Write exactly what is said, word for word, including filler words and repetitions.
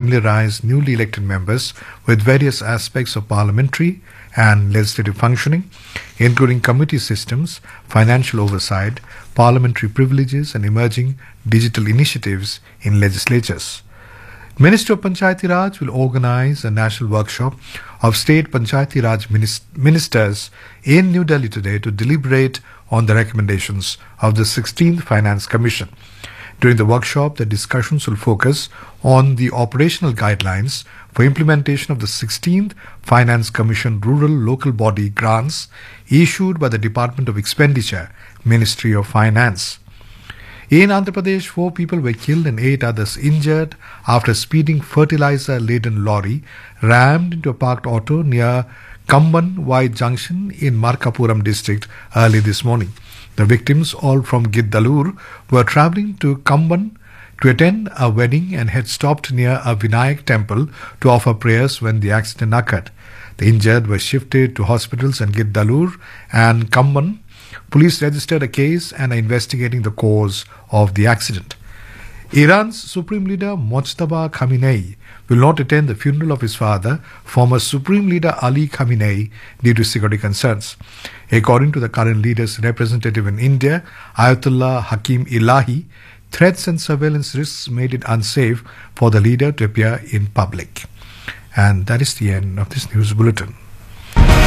familiarize newly elected members with various aspects of parliamentary and legislative functioning, including committee systems, financial oversight, parliamentary privileges, and emerging digital initiatives in legislatures. Ministry of Panchayati Raj will organize a national workshop of state Panchayati Raj ministers in New Delhi today to deliberate on the recommendations of the sixteenth Finance Commission. During the workshop, the discussions will focus on the operational guidelines for implementation of the sixteenth Finance Commission Rural Local Body grants issued by the Department of Expenditure, Ministry of Finance. In Andhra Pradesh, four people were killed and eight others injured after a speeding fertilizer-laden lorry rammed into a parked auto near Kamban Y Junction in Markapuram district early this morning. The victims, all from Giddalur, were travelling to Kamban to attend a wedding and had stopped near a Vinayak temple to offer prayers when the accident occurred. The injured were shifted to hospitals in Giddalur and Kamban. Police registered a case and are investigating the cause of the accident. Iran's Supreme Leader Mojtaba Khamenei will not attend the funeral of his father, former Supreme Leader Ali Khamenei, due to security concerns. According to the current leader's representative in India, Ayatollah Hakim Ilahi, threats and surveillance risks made it unsafe for the leader to appear in public. And that is the end of this news bulletin.